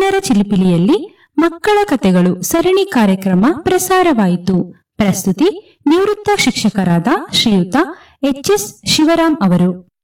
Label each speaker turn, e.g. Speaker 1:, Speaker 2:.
Speaker 1: ಚಿಣ್ಣರ ಚಿಲಿಪಿಲಿಯಲ್ಲಿ ಮಕ್ಕಳ ಕಥೆಗಳು ಸರಣಿ ಕಾರ್ಯಕ್ರಮ ಪ್ರಸಾರವಾಯಿತು. ಪ್ರಸ್ತುತಿ ನಿವೃತ್ತ ಶಿಕ್ಷಕರಾದ ಶ್ರೀಯುತ ಎಚ್.ಎಸ್. ಶಿವರಾಮ್ ಅವರು.